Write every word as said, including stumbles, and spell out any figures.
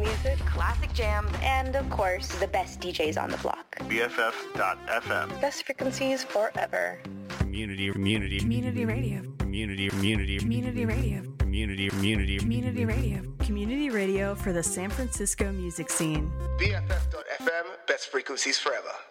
music, classic jams, and of course, the best D Js on the block. B F F dot F M. Best frequencies forever. Community, community, community radio. Community, community, community radio. Community, community, community radio. Community radio for the San Francisco music scene. B F F dot F M, best frequencies forever.